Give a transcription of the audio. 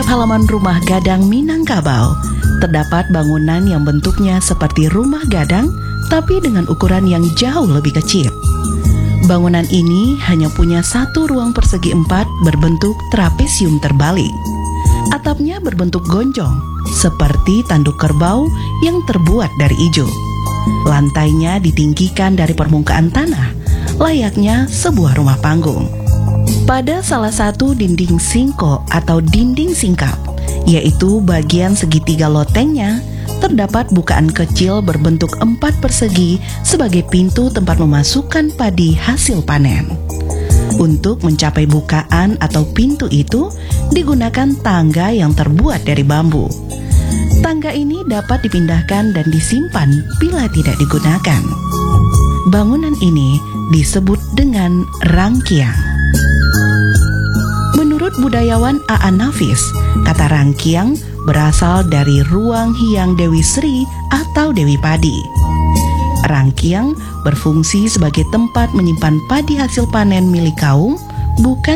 setiap halaman rumah gadang Minangkabau, terdapat bangunan yang bentuknya seperti rumah gadang, tapi dengan ukuran yang jauh lebih kecil. Bangunan ini hanya punya satu ruang persegi 4 berbentuk trapesium terbalik. Atapnya berbentuk gonjong, seperti tanduk kerbau yang terbuat dari ijo. Lantainya ditinggikan dari permukaan tanah, layaknya sebuah rumah panggung. Pada salah satu dinding singko atau dinding singkap, yaitu bagian segitiga lotengnya, terdapat bukaan kecil berbentuk 4 persegi sebagai pintu tempat memasukkan padi hasil panen. Untuk mencapai bukaan atau pintu itu, digunakan tangga yang terbuat dari bambu. Tangga ini dapat dipindahkan dan disimpan bila tidak digunakan. Bangunan ini disebut dengan rangkiang. Menurut budayawan A.A. Nafis, kata rangkiang berasal dari ruang Hyang Dewi Sri atau Dewi Padi. Rangkiang berfungsi sebagai tempat menyimpan padi hasil panen milik kaum, bukan